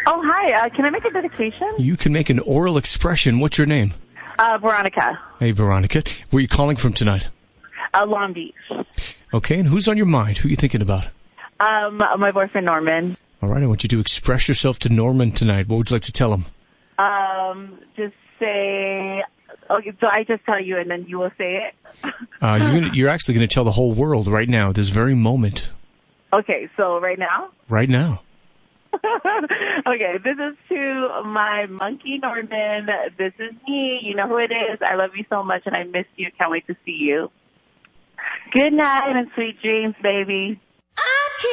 Oh, hi. Can I make a dedication? You can make an oral expression. What's your name? Veronica. Hey, Veronica. Where are you calling from tonight? Long Beach. Okay, and who's on your mind? Who are you thinking about? My boyfriend, Norman. All right, I want you to express yourself to Norman tonight. What would you like to tell him? Just say... Okay, so I just tell you and then you will say it? You're actually going to tell the whole world right now, this very moment. Okay, so right now? Right now. Okay, this is to my monkey Norman. This is me. You know who it is. I love you so much and I miss you. Can't wait to see you. Good night and sweet dreams, baby.